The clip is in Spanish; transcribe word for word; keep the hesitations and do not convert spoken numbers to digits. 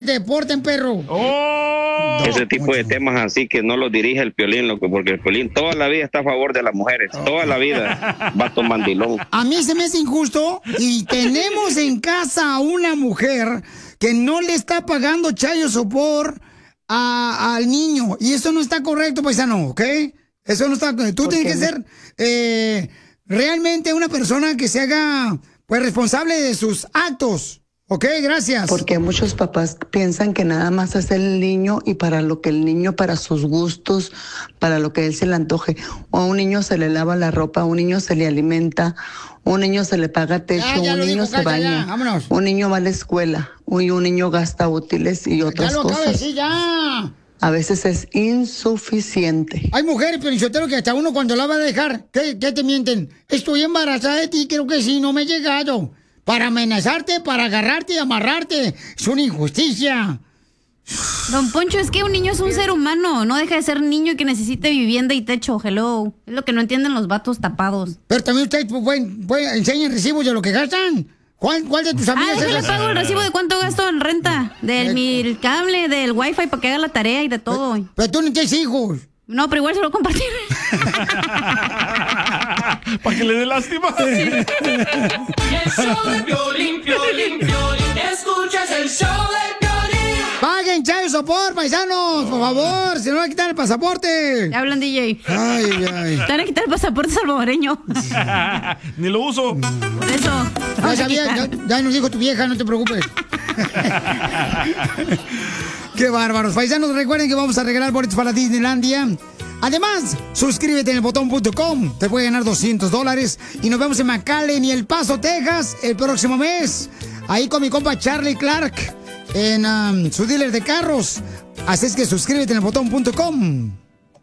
te deporten, perro. ¡Oh! Ese tipo de temas así que no los dirige el Piolín, loco, porque el Piolín toda la vida está a favor de las mujeres. Oh. Toda la vida va a mandilón. A mí se me hace injusto y tenemos en casa a una mujer que no le está pagando chayo sopor a, al niño. Y eso no está correcto, paisano, ¿ok? Eso no está correcto. Tú tienes que ser eh, realmente una persona que se haga pues responsable de sus actos. Ok, gracias. Porque muchos papás piensan que nada más es el niño y para lo que el niño, para sus gustos, para lo que él se le antoje. O a un niño se le lava la ropa, a un niño se le alimenta, a un niño se le paga techo, ya, ya un niño dijo, se baña, un niño va a la escuela, y un niño gasta útiles y otras ya lo cosas. acabo de decir, ya. A veces es insuficiente. Hay mujeres, pero yo que hasta uno cuando la va a dejar, ¿qué, qué te mienten? Estoy embarazada de ti, creo que sí, no me he llegado. Para amenazarte, para agarrarte y amarrarte. Es una injusticia. Don Poncho, es que un niño es un ser humano. No deja de ser niño y que necesite vivienda y techo. Hello. Es lo que no entienden los vatos tapados. Pero también ustedes pueden, pueden, enseñan recibos de lo que gastan. ¿Cuál, cuál de tus amigas? Ah, yo le pago el recibo de cuánto gasto en renta. Del mi cable, del wifi para que haga la tarea y de todo. Pero, pero tú no tienes hijos. No, pero igual se lo compartir. Para que le dé lástima. El show de Piolín, Piolín, Piolín. Escuchas el show de Piolín. Paguen chayo sopor, paisanos, por favor. Si no van a quitar el pasaporte. Ya hablan, D J. Ay, ay. Te van a quitar el pasaporte salvadoreño. Ni lo uso. Por eso. Ya sabía, ya, ya nos dijo tu vieja, no te preocupes. Qué bárbaros. Paisanos, recuerden que vamos a regalar boletos para Disneylandia. Además, suscríbete en el botón punto com. Te puede ganar doscientos dólares. Y nos vemos en McAllen y El Paso, Texas, el próximo mes. Ahí con mi compa Charlie Clark en um, su dealer de carros. Así es que suscríbete en el botón punto com.